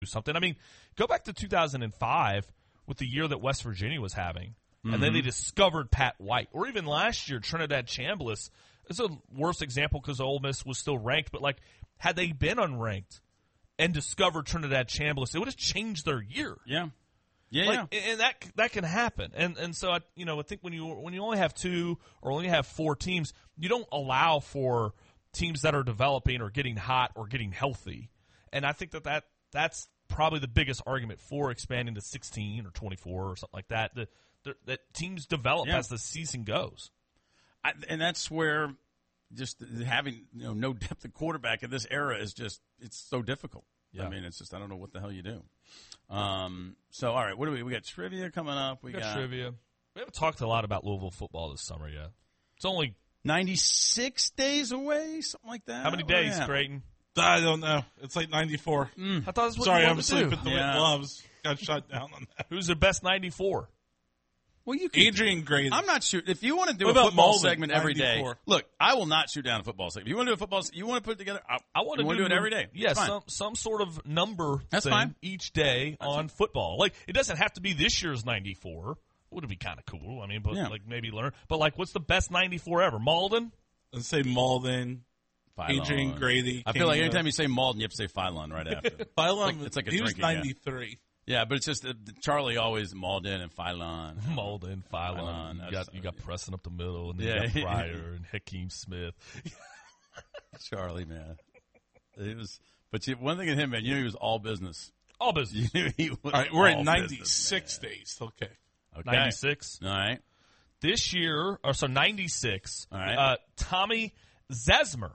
something. I mean, go back to 2005 with the year that West Virginia was having, and then they discovered Pat White. Or even last year, Trinidad Chambliss is a worse example because Ole Miss was still ranked. But, like, had they been unranked and discovered Trinidad Chambliss, it would have changed their year. Yeah. And that can happen. And so, I think when you only have 2 or only have 4 teams, you don't allow for teams that are developing or getting hot or getting healthy. And I think that's probably the biggest argument for expanding to 16 or 24 or something like that. That teams develop as the season goes. And that's where just having no depth of quarterback in this era is just it's so difficult. Yeah. I mean, it's just I don't know what the hell you do. So all right, what do we got? Trivia coming up. We got trivia. We haven't talked a lot about Louisville football this summer yet. It's only 96 days away, something like that. How many days, Creighton? I don't know. It's like 94. I thought that's what Sorry, you I'm wanted to asleep do. at the gloves. Got shut down on that. Who's the best 94? Well, you can, Adrian Grady. I'm not sure. If you want to do What a about football Malden, segment every day, 94? look, I will not shoot down a football segment. If you want to do a football, you want to put it together. I want to do it every day. Yeah, Fine. some sort of number That's thing fine. each day on football. Like it doesn't have to be this year's 94. Would be kind of cool. I mean, but like maybe learn. But like, what's the best 94 ever? Malden. Let's say Malden. Phylon. Adrian Grady. I feel like anytime you say Malden, you have to say Phylon right after. Phylon, it's like a he was drinking 93. Yeah, but it's just Charlie always Malden and Phylon. Malden, Phylon. You got Preston up the middle, and then you got Pryor and Hakeem Smith. Charlie, man. It was, but one thing in him, man, you knew he was all business. All business. You knew he was all right, we're at all 96 business, days. Okay. 96. All right. This year, 96. All right. Tommy Zeismer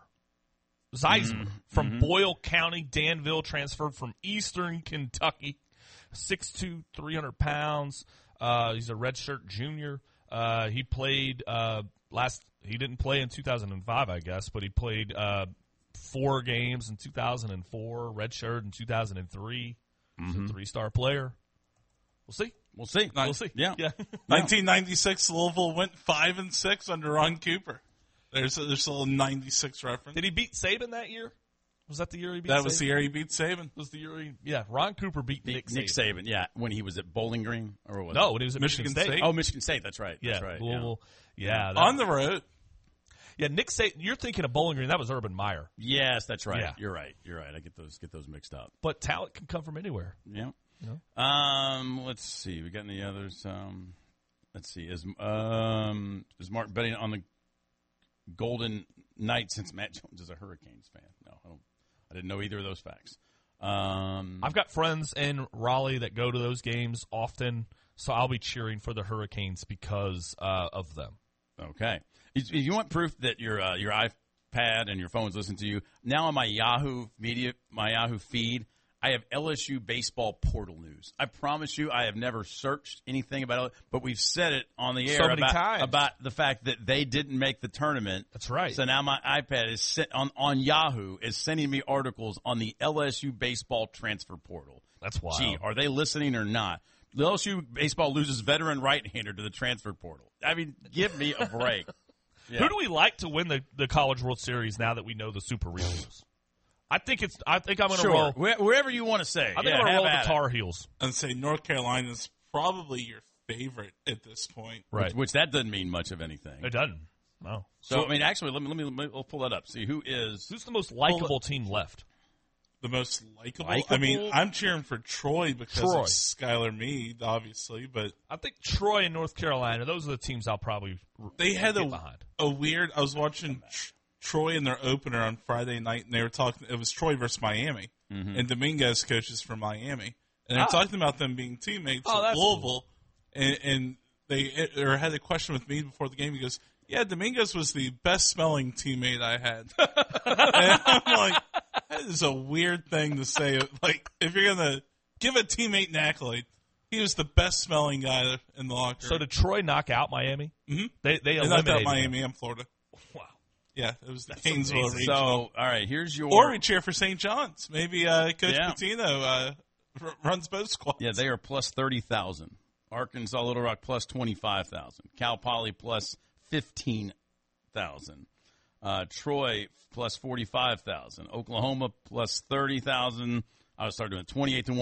from Boyle County, Danville, transferred from Eastern Kentucky. 6'2", 300 pounds. He's a redshirt junior. He played he didn't play in 2005, I guess, but he played 4 games in 2004, redshirt in 2003. He's a 3-star player. We'll see. We'll see. We'll see. Yeah. 1996, Louisville went 5-6 under Ron Cooper. There's a little 96 reference. Did he beat Saban that year? Was that the year he beat Saban? That was the year he beat Saban. Was the year Ron Cooper beat Nick Saban, yeah, when he was at Bowling Green. Or was when he was at Michigan State. Oh, Michigan State, that's right. Yeah, that's right. Louisville. Yeah. On the road. Yeah, Nick Saban, you're thinking of Bowling Green. That was Urban Meyer. Yes, that's right. Yeah. You're right. I get those mixed up. But talent can come from anywhere. Yeah. Let's see. We got any others? Let's see. Is Mark betting on the Golden Knights since Matt Jones is a Hurricanes fan? No, I didn't know either of those facts. I've got friends in Raleigh that go to those games often, so I'll be cheering for the Hurricanes because of them. Okay. If you want proof that your iPad and your phones listen to you, now on my Yahoo feed, I have LSU baseball portal news. I promise you, I have never searched anything about it, but we've said it on the air so many times about the fact that they didn't make the tournament. That's right. So now my iPad is on Yahoo is sending me articles on the LSU baseball transfer portal. That's wild. Gee, are they listening or not? The LSU baseball loses veteran right-hander to the transfer portal. I mean, give me a break. Yeah. Who do we like to win the College World Series now that we know the Super Regionals? I think I'm going to roll. Wherever you want to say. I think I'm going to roll the Tar Heels. And say North Carolina's probably your favorite at this point. Right. Which that doesn't mean much of anything. It doesn't. No. So I mean, actually, let me pull that up. See who's the most likable team left. The most likable? I mean, I'm cheering for Troy because of Skylar Meade, obviously, but I think Troy and North Carolina, those are the teams I'll probably they had get behind. A weird. I was watching Troy in their opener on Friday night, and they were talking. It was Troy versus Miami, and Dominguez coaches from Miami, and they're talking about them being teammates at Louisville, cool. and they had a question with me before the game. He goes, "Yeah, Dominguez was the best smelling teammate I had." And I'm like, that is a weird thing to say. Like, if you're gonna give a teammate an accolade, he was the best smelling guy in the locker room. So did Troy knock out Miami? Mm-hmm. They knocked out Miami and Florida. Wow. Yeah, it was the Gainesville region. So, all right, here's your... Or we cheer for St. John's. Maybe Coach Pitino runs both squads. Yeah, they are plus 30,000. Arkansas Little Rock plus 25,000. Cal Poly plus 15,000. Troy plus 45,000. Oklahoma plus 30,000. I was starting at 28-1.